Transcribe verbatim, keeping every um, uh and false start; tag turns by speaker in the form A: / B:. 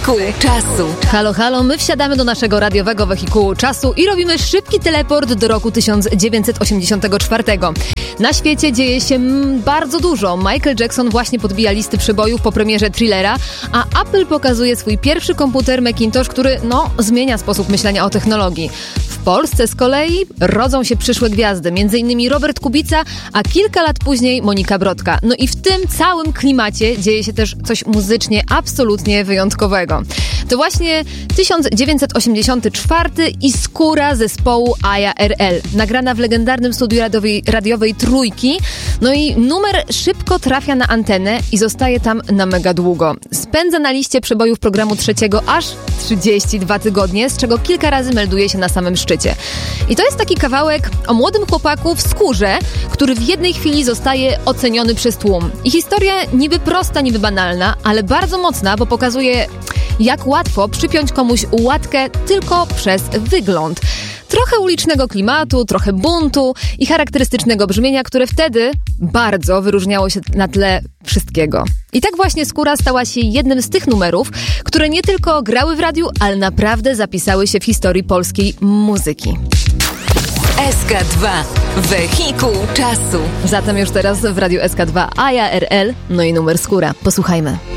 A: Czasu.
B: Halo, halo, my wsiadamy do naszego radiowego wehikułu czasu i robimy szybki teleport do roku tysiąc dziewięćset osiemdziesiątego czwartego. Na świecie dzieje się mm, bardzo dużo. Michael Jackson właśnie podbija listy przebojów po premierze Thrillera, a Apple pokazuje swój pierwszy komputer Macintosh, który, no, zmienia sposób myślenia o technologii. W Polsce z kolei rodzą się przyszłe gwiazdy, m.in. Robert Kubica, a kilka lat później Monika Brodka. No i w tym całym klimacie dzieje się też coś muzycznie absolutnie wyjątkowego. To właśnie tysiąc dziewięćset osiemdziesiąty czwarty i Skóra zespołu Aja R L, nagrana w legendarnym studiu radiowej, radiowej Trójki. No i numer szybko trafia na antenę i zostaje tam na mega długo. Spędza na liście przebojów programu trzeciego aż trzydzieści dwa tygodnie, z czego kilka razy melduje się na samym szczycie. I to jest taki kawałek o młodym chłopaku w skórze, który w jednej chwili zostaje oceniony przez tłum. I historia niby prosta, niby banalna, ale bardzo mocna, bo pokazuje, jak łatwo przypiąć komuś łatkę tylko przez wygląd. Trochę ulicznego klimatu, trochę buntu i charakterystycznego brzmienia, które wtedy bardzo wyróżniało się na tle wszystkiego. I tak właśnie Skóra stała się jednym z tych numerów, które nie tylko grały w radiu, ale naprawdę zapisały się w historii polskiej muzyki.
A: S K dwa. Wehikuł czasu.
B: Zatem już teraz w Radiu S K dwa Aja R L, no i numer Skóra. Posłuchajmy.